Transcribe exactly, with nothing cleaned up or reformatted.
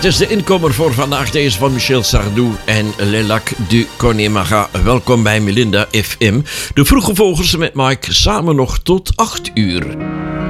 Het is de inkomer voor vandaag. Deze van Michel Sardou en Le Lac du Connemara. Welkom bij Melinda F M. De Vroege Vogels met Mike samen nog tot acht uur.